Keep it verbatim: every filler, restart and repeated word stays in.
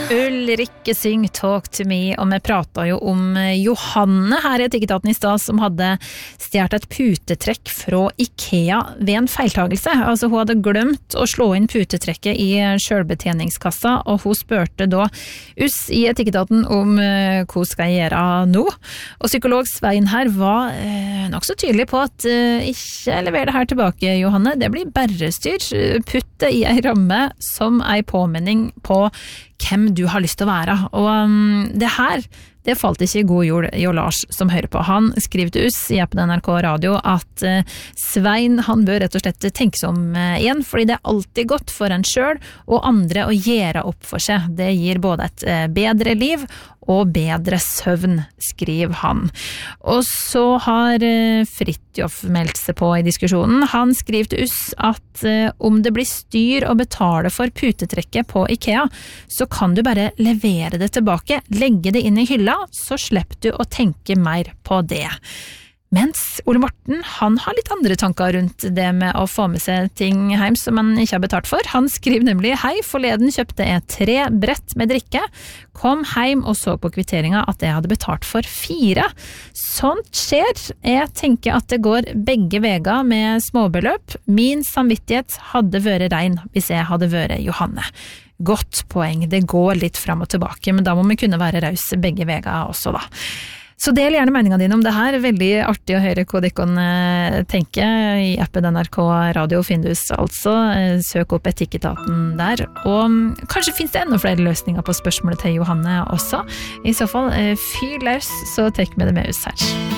Ulrikke syng Talk to me, og vi pratet jo om Johanne her i Etikketaten i stad, som hadde stjert et putetrekk fra IKEA ved en feiltagelse. Altså hun hadde glemt å slå inn putetrekket i selvbetjeningskassa, og hun spørte da oss i Etikketaten om uh, hva skal jeg gjøre nå? Og psykolog Svein her var uh, nok så tydelig på at uh, ikke lever det her tilbake, Johanne. Det blir bare styr. Putt det i ei ramme som ei påminning på hvem du har lyst til å være. Og um, det her, det falt ikke i god jord Jo Lars som hører på. Han skriver til oss i appen N R K Radio at uh, Svein, han bør rett og slett tenke seg om uh, igjen, fordi det er alltid godt for en selv og andre å gjøre opp for seg. Det gir både et uh, bedre liv og bedre søvn, skriver han. Og så har uh, Fridtjof meldt seg på i diskusjonen. Han skriver til oss at uh, om det blir styr å betale for putetrekket på IKEA, så kan du bare levere det tilbake, legge det inn i hylla, så slipper du å tenke mer på det. Mens Ole Morten, han har litt andre tanker rundt det med å få med seg ting hjem som man ikke har betalt for. Han skriver nemlig: hei, forleden kjøpte jeg tre brett med drikke, kom hjem og så på kvitteringa at jeg hadde betalt for fire. Sånt skjer. Jeg tenker at det går begge veger med småbeløp. Min samvittighet hadde vært rein hvis jeg hadde vært Johanne. Godt poeng, det går litt fram og tilbake, men da må vi kunne være raus begge veger også da. Så del gjerne meningene dine om det her. Veldig artig å høre hva dere tenker. I appen N R K Radio Findus altså. Søk opp Etikketaten der. Og kanskje finnes det enda flere løsninger på spørsmålet til Johanne også. I så fall, fyr løs, så tek med det med oss her.